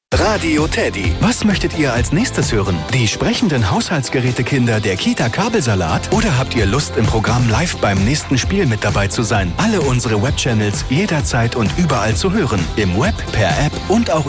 Radio Teddy. Was möchtet ihr als nächstes hören? Die sprechenden Haushaltsgerätekinder der Kita Kabelsalat? Oder habt ihr Lust, im Programm live beim nächsten Spiel mit dabei zu sein? Alle unsere Webchannels jederzeit und überall zu hören. Im Web, per App und auch